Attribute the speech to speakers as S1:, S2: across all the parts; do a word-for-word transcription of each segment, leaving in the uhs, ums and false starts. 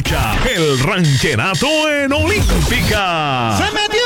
S1: escucha el rancherato en Olímpica.
S2: ¡Se metió!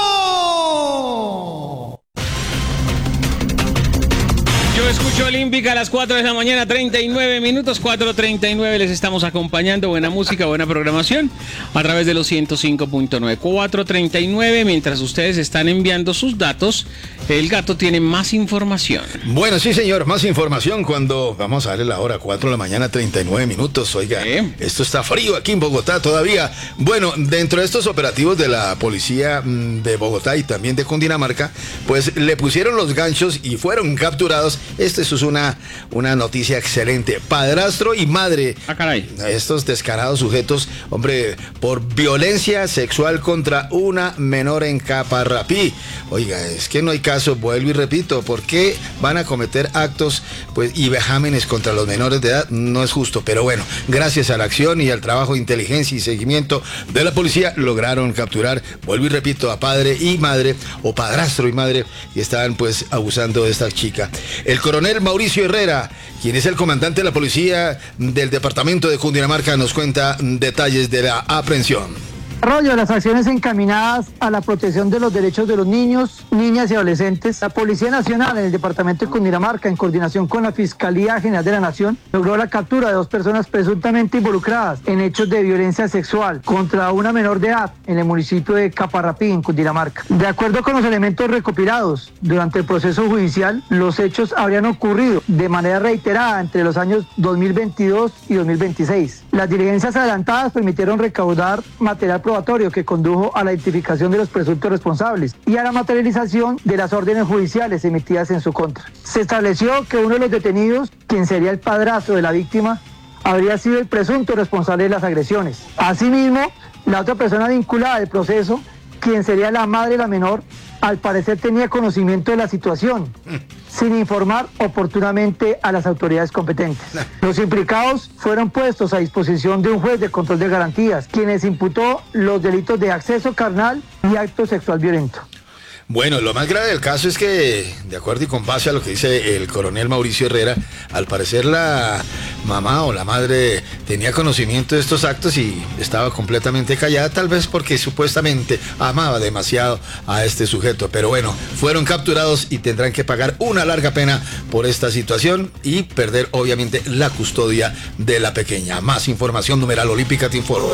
S3: Yo escucho Olímpica a las cuatro de la mañana, treinta y nueve minutos, cuatro treinta y nueve. Les estamos acompañando. Buena música, buena programación a través de los ciento cinco punto nueve. cuatro treinta y nueve. Mientras ustedes están enviando sus datos, el gato tiene más información.
S4: Bueno, sí, señor, más información cuando vamos a darle la hora, cuatro de la mañana, treinta y nueve minutos. Oiga, ¿Eh? Esto está frío aquí en Bogotá todavía. Bueno, dentro de estos operativos de la policía de Bogotá y también de Cundinamarca, pues le pusieron los ganchos y fueron capturados. Esto es una, una noticia excelente. Padrastro y madre.
S3: Ah, caray.
S4: Estos descarados sujetos, hombre, por violencia sexual contra una menor en Caparrapí. Oiga, es que no hay caso, vuelvo y repito, ¿por qué van a cometer actos pues y vejámenes contra los menores de edad? No es justo, pero bueno, gracias a la acción y al trabajo de inteligencia y seguimiento de la policía, lograron capturar, vuelvo y repito, a padre y madre, o padrastro y madre, y estaban pues abusando de esta chica. El coronel Mauricio Herrera, quien es el comandante de la policía del departamento de Cundinamarca, nos cuenta detalles de la aprehensión.
S5: Desarrollo de las acciones encaminadas a la protección de los derechos de los niños, niñas y adolescentes. La Policía Nacional en el departamento de Cundinamarca, en coordinación con la Fiscalía General de la Nación, logró la captura de dos personas presuntamente involucradas en hechos de violencia sexual contra una menor de edad en el municipio de Caparrapí, en Cundinamarca. De acuerdo con los elementos recopilados durante el proceso judicial, los hechos habrían ocurrido de manera reiterada entre los años dos mil veintidós y dos mil veintiséis. Las diligencias adelantadas permitieron recaudar material probatorio que condujo a la identificación de los presuntos responsables y a la materialización de las órdenes judiciales emitidas en su contra. Se estableció que uno de los detenidos, quien sería el padrastro de la víctima, habría sido el presunto responsable de las agresiones. Asimismo, la otra persona vinculada al proceso, quien sería la madre de la menor, al parecer tenía conocimiento de la situación, sin informar oportunamente a las autoridades competentes. Los implicados fueron puestos a disposición de un juez de control de garantías, quienes imputó los delitos de acceso carnal y acto sexual violento.
S4: Bueno, lo más grave del caso es que, de acuerdo y con base a lo que dice el coronel Mauricio Herrera, al parecer la mamá o la madre tenía conocimiento de estos actos y estaba completamente callada, tal vez porque supuestamente amaba demasiado a este sujeto. Pero bueno, fueron capturados y tendrán que pagar una larga pena por esta situación y perder obviamente la custodia de la pequeña. Más información, numeral Olímpica te informa.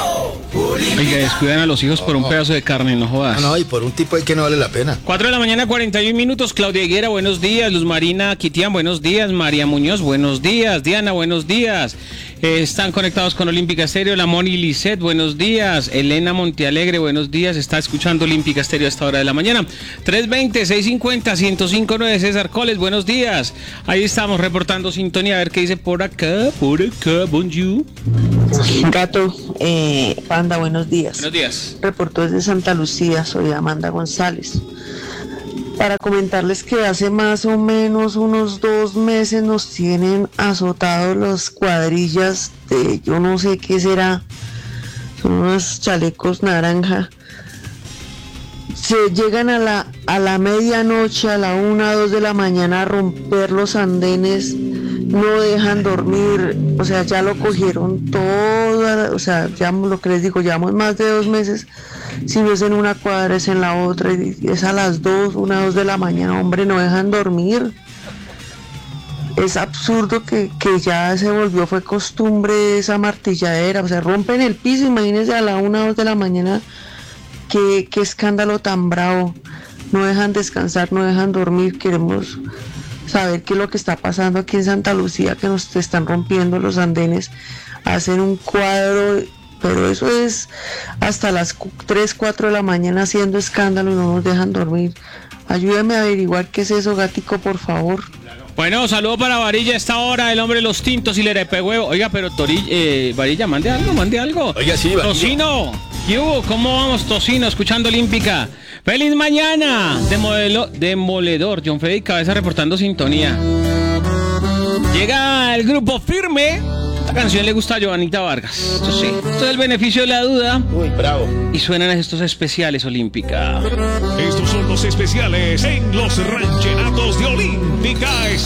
S3: Oiga, descuidan a los hijos por un pedazo de carne, no jodas.
S4: No, no, y por un tipo ahí que no vale la pena.
S3: cuatro de la mañana, cuarenta y un minutos. Claudia Higuera, buenos días. Luz Marina Quitián, buenos días. María Muñoz, buenos días. Diana, buenos días. Eh, están conectados con Olímpica Estéreo. La Moni Lisset, buenos días. Elena Montealegre, buenos días. Está escuchando Olímpica Estéreo a esta hora de la mañana. tres veinte, seiscientos cincuenta, ciento cinco punto nueve. César Coles, buenos días. Ahí estamos reportando sintonía. A ver qué dice por acá, por acá. Bonjour.
S6: Gato, eh, Panda, buenos días.
S3: Buenos días.
S6: Reportó desde Santa Lucía, soy Amanda González. Para comentarles que hace más o menos unos dos meses nos tienen azotados las cuadrillas de yo no sé qué será, son unos chalecos naranja. Se llegan a la, a la medianoche, a la una, dos de la mañana a romper los andenes, no dejan dormir, o sea, ya lo cogieron todo, o sea, ya lo que les digo, llevamos más de dos meses, si no es en una cuadra, es en la otra, y es a las dos, una, dos de la mañana, hombre, no dejan dormir. Es absurdo que, que ya se volvió, fue costumbre esa martilladera, o sea, rompen el piso, imagínense a la una, dos de la mañana, qué, qué escándalo tan bravo, no dejan descansar, no dejan dormir, queremos saber qué es lo que está pasando aquí en Santa Lucía, que nos están rompiendo los andenes, hacen un cuadro, pero eso es hasta las tres, cuatro de la mañana haciendo escándalo y no nos dejan dormir. Ayúdame a averiguar qué es eso, gatico, por favor.
S3: Bueno, saludo para Varilla a esta hora, el hombre de los tintos y le repé huevo. Oiga, pero Tori, eh, Varilla, mande algo, mande algo.
S4: Oiga, sí, Varilla.
S3: Tocino, ¿qué hubo? ¿Cómo vamos, Tocino? Escuchando Olímpica. ¡Feliz mañana! De modelo, demoledor, John Freddy Cabeza reportando sintonía. Llega el grupo Firme. Esta canción le gusta a Joanita Vargas. Esto sí, esto es el beneficio de la duda.
S4: Uy, bravo.
S3: Y suenan estos especiales Olímpica.
S1: Estos son los especiales en los rancheratos de Olímpica.